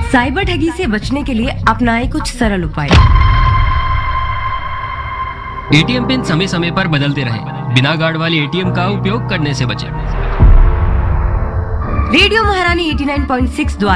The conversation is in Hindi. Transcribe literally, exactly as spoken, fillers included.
साइबर ठगी से बचने के लिए अपनाएं कुछ सरल उपाय। एटीएम पिन समय समय पर बदलते रहें। बिना गार्ड वाले एटीएम का उपयोग करने से बचें। रेडियो महारानी एटी नाइन पॉइंट सिक्स द्वारा